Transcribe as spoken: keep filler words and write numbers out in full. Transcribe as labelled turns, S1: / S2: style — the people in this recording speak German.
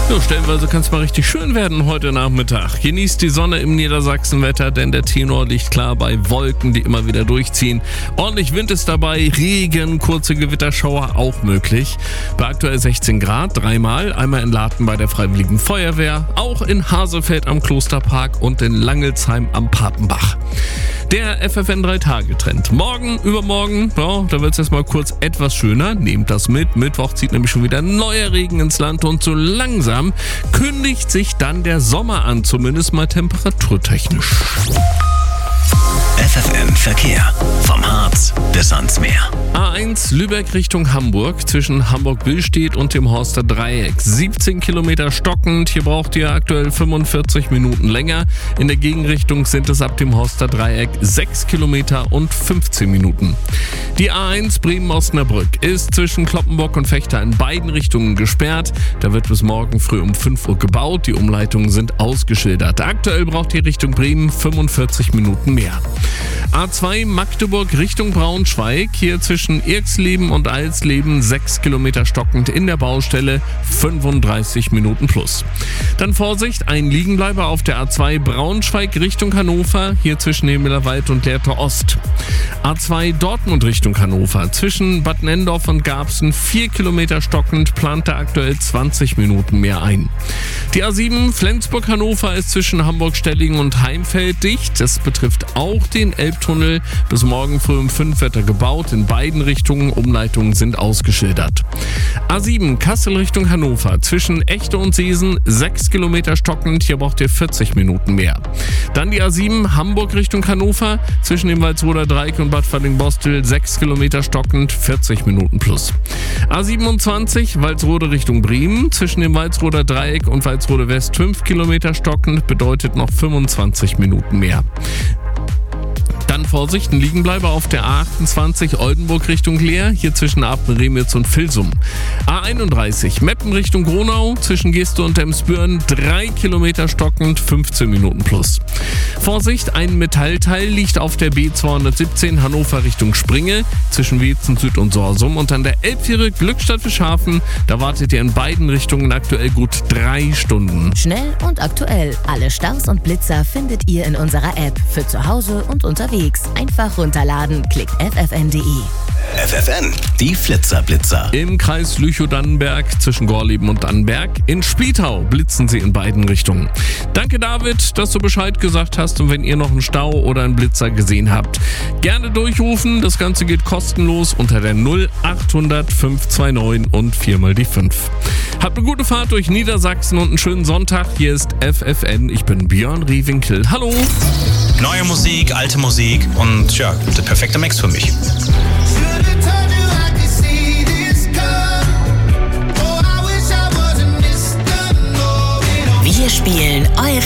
S1: Ja, stellenweise kann es mal richtig schön werden heute Nachmittag. Genießt die Sonne im Niedersachsenwetter, denn der Tenor liegt klar bei Wolken, die immer wieder durchziehen. Ordentlich Wind ist dabei, Regen, kurze Gewitterschauer auch möglich. Bei aktuell sechzehn Grad, dreimal, einmal in Laten bei der Freiwilligen Feuerwehr, auch in Hasefeld am Klosterpark und in Langelsheim am Papenbach. Der F F N drei Tage Trend. Morgen, übermorgen, ja, da wird es erstmal kurz etwas schöner. Nehmt das mit. Mittwoch zieht nämlich schon wieder neuer Regen ins Land und so langsam kündigt sich dann der Sommer an, zumindest mal temperaturtechnisch.
S2: F F N Verkehr. Vom Harz bis ans Meer.
S1: A eins Lübeck Richtung Hamburg zwischen Hamburg-Billstedt und dem Horster Dreieck. siebzehn Kilometer stockend. Hier braucht ihr aktuell fünfundvierzig Minuten länger. In der Gegenrichtung sind es ab dem Horster Dreieck sechs Kilometer und fünfzehn Minuten. Die A eins Bremen-Osnabrück ist zwischen Kloppenburg und Vechta in beiden Richtungen gesperrt. Da wird bis morgen früh um fünf Uhr gebaut. Die Umleitungen sind ausgeschildert. Aktuell braucht ihr Richtung Bremen fünfundvierzig Minuten mehr. A zwei Magdeburg Richtung Braunschweig, hier zwischen Irxleben und Alsleben sechs Kilometer stockend in der Baustelle, fünfunddreißig Minuten plus. Dann Vorsicht, ein Liegenbleiber auf der A zwei Braunschweig Richtung Hannover, hier zwischen Hemmelerwald und Lehrte Ost. A zwei Dortmund Richtung Hannover, zwischen Bad Nendorf und Garbsen vier Kilometer stockend, plante aktuell zwanzig Minuten mehr ein. Die A sieben Flensburg-Hannover ist zwischen Hamburg-Stellingen und Heimfeld dicht. Das betrifft auch den Elbtunnel. Bis morgen früh um fünf wird er gebaut. In beiden Richtungen. Umleitungen sind ausgeschildert. A sieben Kassel Richtung Hannover. Zwischen Echte und Seesen sechs Kilometer stockend. Hier braucht ihr vierzig Minuten mehr. Dann die A sieben Hamburg Richtung Hannover. Zwischen dem Walsroder Dreieck und Bad Falling-Bostel sechs Kilometer stockend. vierzig Minuten plus. A siebenundzwanzig Walsrode Richtung Bremen. Zwischen dem Walsroder Dreieck und Walsrode West fünf Kilometer stockend. Bedeutet noch fünfundzwanzig Minuten mehr. Dann Vorsicht, ein Liegenbleiber auf der A achtundzwanzig Oldenburg Richtung Leer, hier zwischen Apen-Remitz und Vilsum. A einunddreißig Meppen Richtung Gronau, zwischen Geste und Emsbüren drei Kilometer stockend, fünfzehn Minuten plus. Vorsicht, ein Metallteil liegt auf der B zweihundertsiebzehn Hannover Richtung Springe, zwischen Weetzen Süd und Sorsum und an der Elbviere Glückstadt Fischhafen, da wartet ihr in beiden Richtungen aktuell gut drei Stunden.
S3: Schnell und aktuell. Alle Staus und Blitzer findet ihr in unserer App. Für zu Hause und unterwegs. Einfach runterladen. Klickt f f n punkt d e.
S2: F F N, die Flitzer-Blitzer.
S1: Im Kreis Lüchow-Dannenberg zwischen Gorleben und Dannenberg. In Splietau blitzen sie in beiden Richtungen. Danke, David, dass du Bescheid gesagt hast. Und wenn ihr noch einen Stau oder einen Blitzer gesehen habt, gerne durchrufen. Das Ganze geht kostenlos unter der null achthundert fünfhundertneunundzwanzig und viermal die fünf. Habt eine gute Fahrt durch Niedersachsen und einen schönen Sonntag. Hier ist F F N. Ich bin Björn Rievinkel. Hallo.
S4: Neue Musik, alte Musik und ja, der perfekte Mix für mich.
S3: Wir spielen eure